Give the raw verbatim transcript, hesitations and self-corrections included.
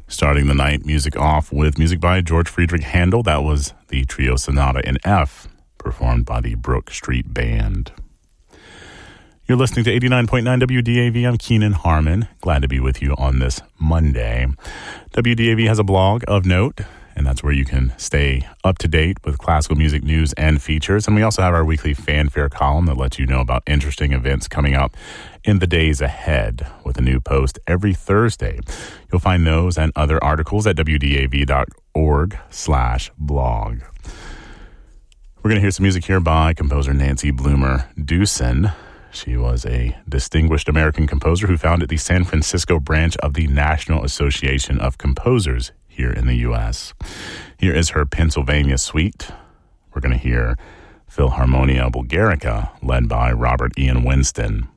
Starting the night music off with music by George Friedrich Handel. That was the Trio Sonata in F, performed by the Brook Street Band. You're listening to eighty-nine point nine W D A V. I'm Keenan Harmon. Glad to be with you on this Monday. W D A V has a blog of note, and that's where you can stay up to date with classical music news and features. And we also have our weekly fanfare column that lets you know about interesting events coming up in the days ahead with a new post every Thursday. You'll find those and other articles at W D A V dot org slash blog. We're going to hear some music here by composer Nancy Bloomer Dewson. She was a distinguished American composer who founded the San Francisco branch of the National Association of Composers here in the U S. Here is her Pennsylvania Suite. We're going to hear Philharmonia Bulgarica, led by Robert Ian Winston.